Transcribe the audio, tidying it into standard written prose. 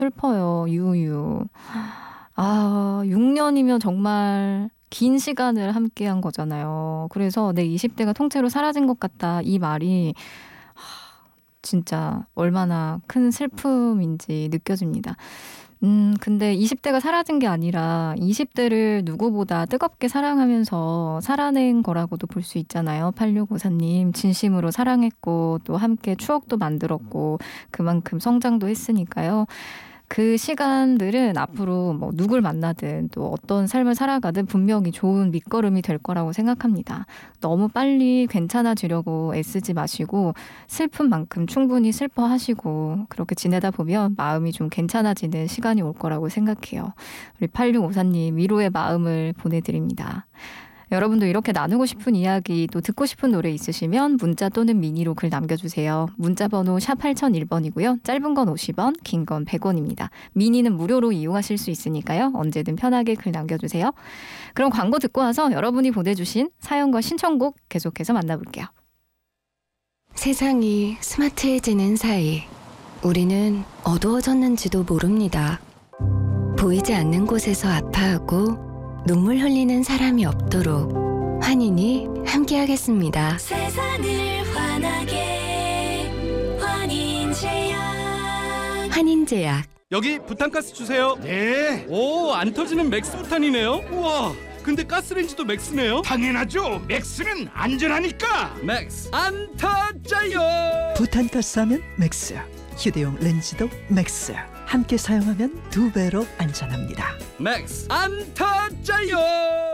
슬퍼요. 유유. 6년이면 정말 긴 시간을 함께한 거잖아요. 그래서 내 20대가 통째로 사라진 것 같다. 이 말이 진짜 얼마나 큰 슬픔인지 느껴집니다. 근데 20대가 사라진 게 아니라 20대를 누구보다 뜨겁게 사랑하면서 살아낸 거라고도 볼 수 있잖아요. 8654님 진심으로 사랑했고 또 함께 추억도 만들었고 그만큼 성장도 했으니까요. 그 시간들은 앞으로 뭐 누굴 만나든 또 어떤 삶을 살아가든 분명히 좋은 밑거름이 될 거라고 생각합니다. 너무 빨리 괜찮아지려고 애쓰지 마시고 슬픈 만큼 충분히 슬퍼하시고 그렇게 지내다 보면 마음이 좀 괜찮아지는 시간이 올 거라고 생각해요. 우리 8654님 위로의 마음을 보내드립니다. 여러분도 이렇게 나누고 싶은 이야기 또 듣고 싶은 노래 있으시면 문자 또는 미니로 글 남겨주세요. 문자 번호 샵 8001번이고요. 짧은 건 50원, 긴 건 100원입니다. 미니는 무료로 이용하실 수 있으니까요. 언제든 편하게 글 남겨주세요. 그럼 광고 듣고 와서 여러분이 보내주신 사연과 신청곡 계속해서 만나볼게요. 세상이 스마트해지는 사이 우리는 어두워졌는지도 모릅니다. 보이지 않는 곳에서 아파하고 눈물 흘리는 사람이 없도록 환인이 함께하겠습니다. 세상을 환하게 환인제약. 환인제약. 여기 부탄가스 주세요. 네, 오, 안 터지는 맥스 부탄이네요. 우와, 근데 가스레인지도 맥스네요. 당연하죠. 맥스는 안전하니까. 맥스 안 터져요. 부탄가스 하면 맥스, 휴대용 렌즈도 맥스. 함께 사용하면 2배로 안전합니다. 맥스 안 터져요.